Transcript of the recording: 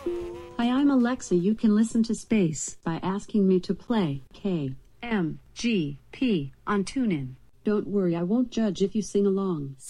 Hi, I'm Alexa. You can listen to Space by asking me to play KMGP on TuneIn. Don't worry, I won't judge if you sing along.